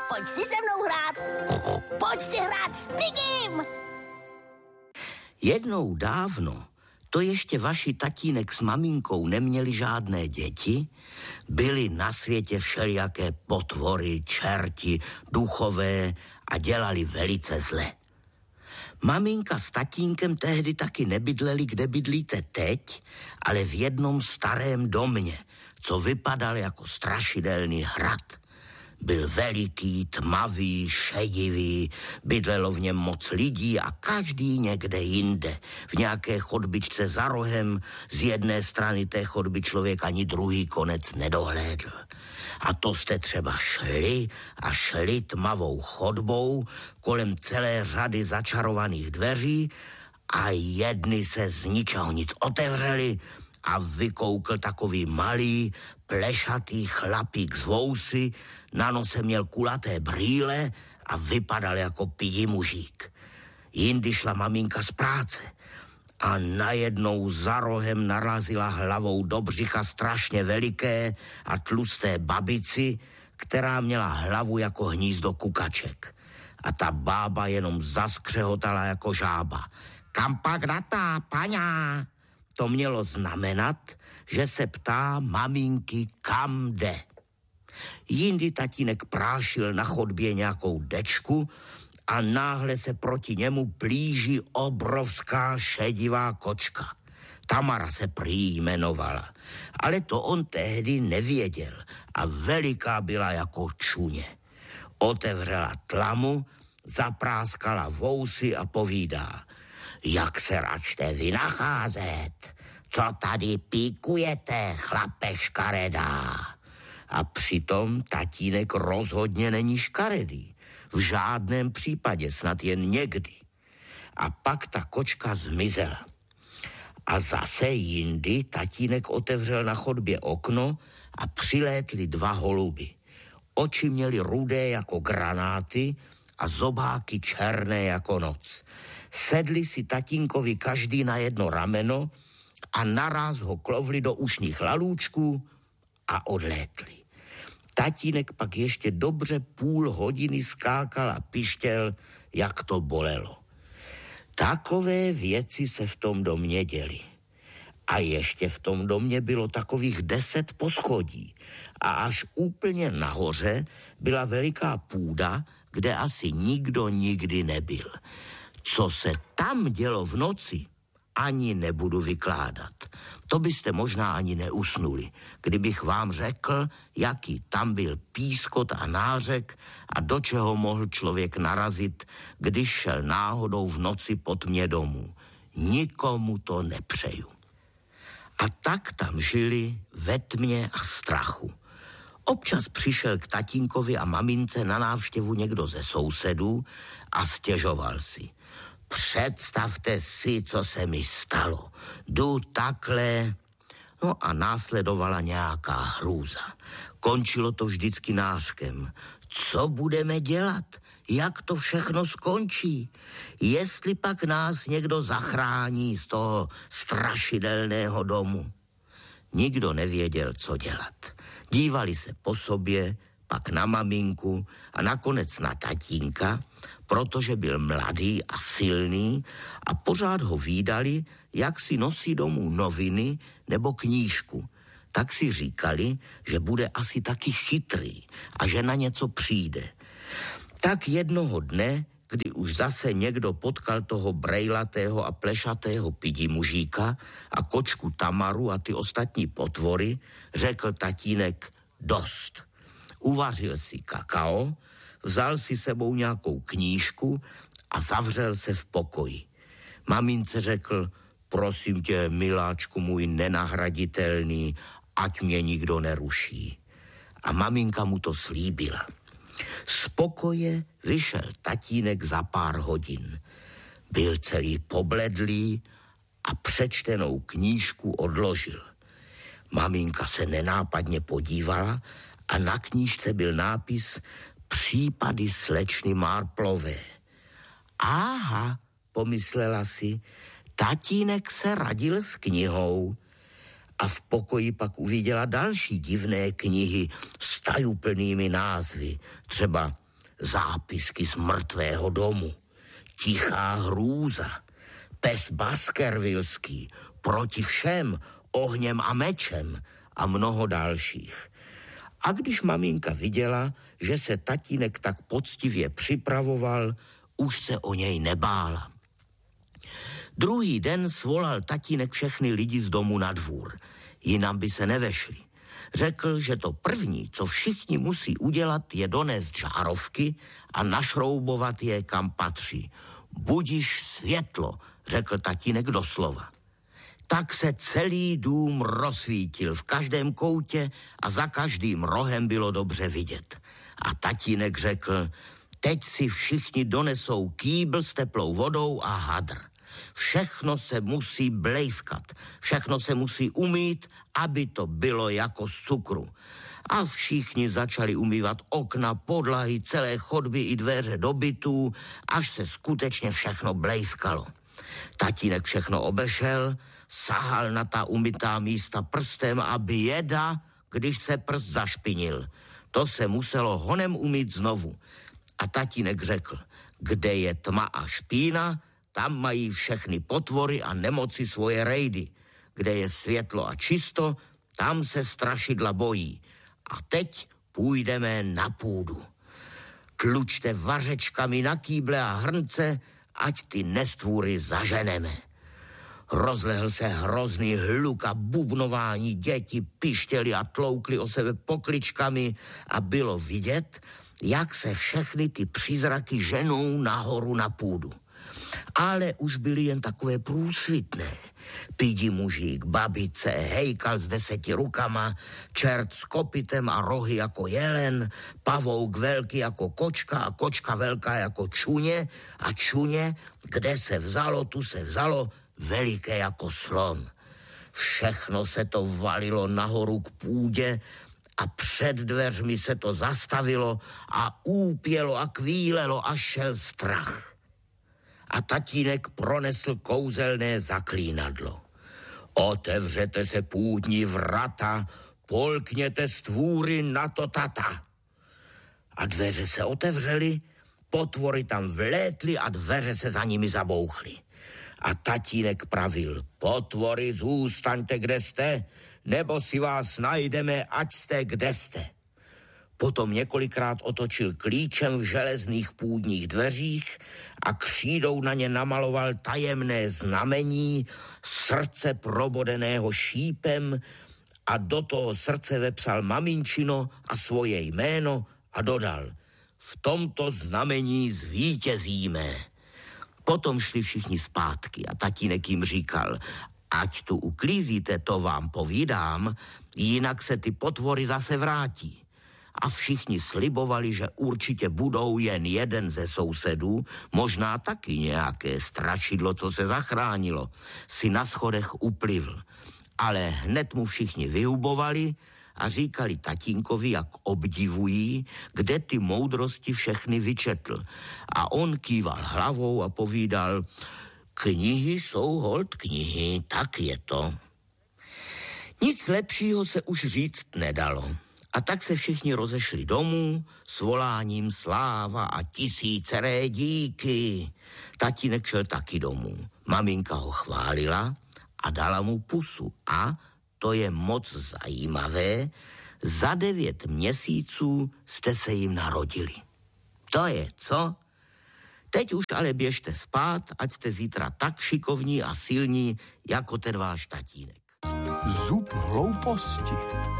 pojď si se mnou hrát. Pojď si hrát s Pigim. Jednou dávno, to ještě vaši tatínek s maminkou neměli žádné děti, byly na světě všelijaké potvory, čerti, duchové a dělali velice zle. Maminka s tatínkem tehdy taky nebydleli, kde bydlíte teď, ale v jednom starém domě, co vypadal jako strašidelný hrad. Byl veliký, tmavý, šedivý, bydlelo v něm moc lidí a každý někde jinde. V nějaké chodbičce za rohem, z jedné strany té chodby člověk ani druhý konec nedohlédl. A to jste třeba šli tmavou chodbou kolem celé řady začarovaných dveří a jedny se z ničeho nic otevřely a vykoukl takový malý, plešatý chlapík z vousy, na nose měl kulaté brýle a vypadal jako pidi mužík. Jindy šla maminka z práce a najednou za rohem narazila hlavou do břicha strašně veliké a tlusté babici, která měla hlavu jako hnízdo kukaček. A ta bába jenom zaskřehotala jako žába. Kam pak datá, paňa? To mělo znamenat, že se ptá maminky, kam jde. Jindy tatínek prášil na chodbě nějakou dečku a náhle se proti němu blíží obrovská šedivá kočka. Tamara se prý jmenovala, ale to on tehdy nevěděl a veliká byla jako čuně. Otevřela tlamu, zapráskala vousy a povídá: jak se račte vy nacházet? Co tady píkujete, chlape škaredá? A přitom tatínek rozhodně není škaredý. V žádném případě, snad jen někdy. A pak ta kočka zmizela. A zase jindy tatínek otevřel na chodbě okno a přilétli 2 holuby. Oči měli rudé jako granáty a zobáky černé jako noc. Sedli si tatínkovi každý na jedno rameno a naraz ho klovli do ušních lalůčků a odlétli. Tatínek pak ještě dobře půl hodiny skákal a pištěl, jak to bolelo. Takové věci se v tom domě děly. A ještě v tom domě bylo takových 10 poschodí. A až úplně nahoře byla veliká půda, kde asi nikdo nikdy nebyl. Co se tam dělo v noci, ani nebudu vykládat. To byste možná ani neusnuli, kdybych vám řekl, jaký tam byl pískot a nářek a do čeho mohl člověk narazit, když šel náhodou v noci po tmě domů. Nikomu to nepřeju. A tak tam žili ve tmě a strachu. Občas přišel k tatínkovi a mamince na návštěvu někdo ze sousedů a stěžoval si: představte si, co se mi stalo. Jdu takhle. No a následovala nějaká hrůza. Končilo to vždycky nářkem. Co budeme dělat? Jak to všechno skončí? Jestli pak nás někdo zachrání z toho strašidelného domu? Nikdo nevěděl, co dělat. Dívali se po sobě, pak na maminku a nakonec na tatínka, protože byl mladý a silný a pořád ho vídali, jak si nosí domů noviny nebo knížku. Tak si říkali, že bude asi taky chytrý a že na něco přijde. Tak jednoho dne, kdy už zase někdo potkal toho brejlatého a plešatého pidi mužíka a kočku Tamaru a ty ostatní potvory, řekl tatínek: dost. Uvařil si kakao, vzal si sebou nějakou knížku a zavřel se v pokoji. Mamince řekl: prosím tě, miláčku můj nenahraditelný, ať mě nikdo neruší. A maminka mu to slíbila. Z pokoje vyšel tatínek za pár hodin. Byl celý pobledlý a přečtenou knížku odložil. Maminka se nenápadně podívala a na knížce byl nápis Případy slečny Marplové. Aha, pomyslela si, tatínek se radil s knihou. A v pokoji pak uviděla další divné knihy s tajuplnými názvy. Třeba zápisky z mrtvého domu, Tichá hrůza, Pes Baskervilský, Proti všem, Ohněm a mečem a mnoho dalších. A když maminka viděla, že se tatínek tak poctivě připravoval, už se o něj nebála. Druhý den svolal tatínek všechny lidi z domu na dvůr, jinam by se nevešli. Řekl, že to první, co všichni musí udělat, je donést žárovky a našroubovat je, kam patří. Budiš světlo, řekl tatínek doslova. Tak se celý dům rozsvítil v každém koutě a za každým rohem bylo dobře vidět. A tatínek řekl, teď si všichni donesou kýbl s teplou vodou a hadr. Všechno se musí blejskat, všechno se musí umýt, aby to bylo jako z cukru. A všichni začali umývat okna, podlahy, celé chodby i dveře do bytů, až se skutečně všechno blejskalo. Tatínek všechno obešel, sahal na ta umytá místa prstem a běda, když se prst zašpinil. To se muselo honem umýt znovu. A tatínek řekl, kde je tma a špína, tam mají všechny potvory a nemoci svoje rejdy. Kde je světlo a čisto, tam se strašidla bojí. A teď půjdeme na půdu. Tlučte vařečkami na kýble a hrnce, ať ty nestvůry zaženeme. Rozlehl se hrozný hluk a bubnování, děti pištěli a tloukli o sebe pokličkami a bylo vidět, jak se všechny ty přízraky ženou nahoru na půdu. Ale už byly jen takové průsvitné. Pidi mužík, babice, hejkal s 10 rukama, čert s kopitem a rohy jako jelen, pavouk velký jako kočka a kočka velká jako čuně a čuně, kde se vzalo, tu se vzalo, veliké jako slon. Všechno se to valilo nahoru k půdě a před dveřmi se to zastavilo a úpělo a kvílelo a šel strach. A tatínek pronesl kouzelné zaklínadlo. Otevřete se půdní vrata, polkněte stvůry na to tata. A dveře se otevřely, potvory tam vlétly a dveře se za nimi zabouchly. A tatínek pravil, potvory, zůstaňte, kde jste, nebo si vás najdeme, ať jste, kde jste. Potom několikrát otočil klíčem v železných půdních dveřích a křídou na ně namaloval tajemné znamení srdce probodeného šípem a do toho srdce vepsal maminčino a svoje jméno a dodal, v tomto znamení zvítězíme. Potom šli všichni zpátky a tatínek jim říkal, ať tu uklízíte, to vám povídám, jinak se ty potvory zase vrátí. A všichni slibovali, že určitě budou, jen jeden ze sousedů, možná taky nějaké strašidlo, co se zachránilo, si na schodech uplivl. Ale hned mu všichni vyhubovali a říkali tatínkovi, jak obdivují, kde ty moudrosti všechny vyčetl. A on kýval hlavou a povídal, knihy jsou holt knihy, tak je to. Nic lepšího se už říct nedalo. A tak se všichni rozešli domů s voláním sláva a tisíceré díky. Tatínek šel taky domů. Maminka ho chválila a dala mu pusu. A, to je moc zajímavé, za 9 měsíců jste se jim narodili. To je, co? Teď už ale běžte spát, ať jste zítra tak šikovní a silní, jako ten váš tatínek. Zub hlouposti.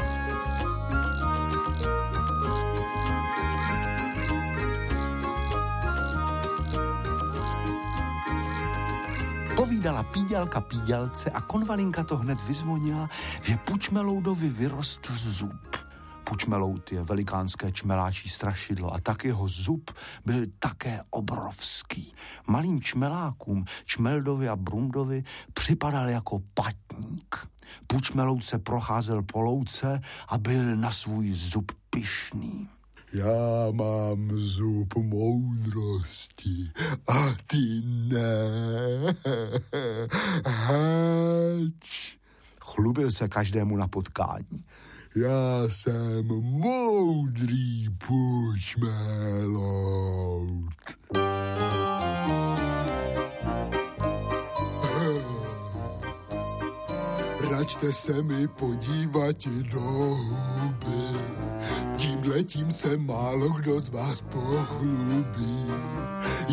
Povídala píďalka píďalce a konvalinka to hned vyzvonila, že Pučmeloudovi vyrostl zub. Pučmeloud je velikánské čmeláčí strašidlo a tak jeho zub byl také obrovský. Malým čmelákům, Čmeldovi a Brumdovi, připadal jako patník. Pučmeloud se procházel po louce a byl na svůj zub pyšný. Já mám zub moudrosti a ty ne. Hač. Chlubil se každému na potkání. Já jsem moudrý pučmelout. Račte se mi podívat do huby, tímhletím se málo kdo z vás pochlubí.